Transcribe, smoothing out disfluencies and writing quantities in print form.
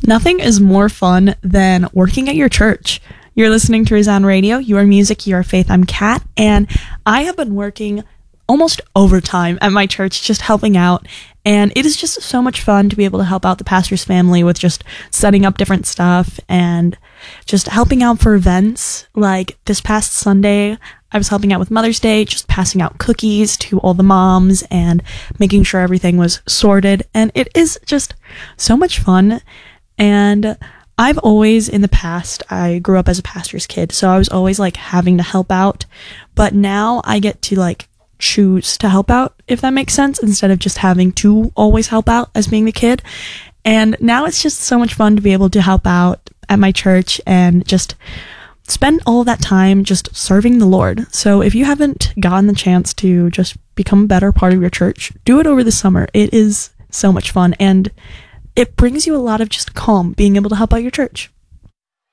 Nothing is more fun than working at your church. You're listening to Rizan Radio, your music, your faith. I'm Kat, and I have been working almost overtime at my church, just helping out. And it is just so much fun to be able to help out the pastor's family with just setting up different stuff and just helping out for events. Like this past Sunday, I was helping out with Mother's Day, just passing out cookies to all the moms and making sure everything was sorted. And it is just so much fun. And I've always, in the past, I grew up as a pastor's kid, so I was always like having to help out. But now I get to like choose to help out, if that makes sense, instead of just having to always help out as being the kid. And now it's just so much fun to be able to help out at my church and just spend all that time just serving the Lord. So if you haven't gotten the chance to just become a better part of your church, do it over the summer. It is so much fun, and it brings you a lot of just calm being able to help out your church.